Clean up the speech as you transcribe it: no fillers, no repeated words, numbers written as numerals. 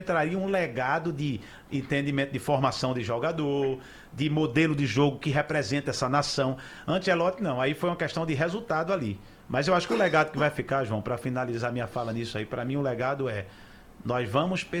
entraria um legado de entendimento de formação de jogador, de modelo de jogo que representa essa nação. Ancelotti não, aí foi uma questão de resultado ali. Mas eu acho que o legado que vai ficar, João, para finalizar minha fala nisso aí, para mim o legado é nós vamos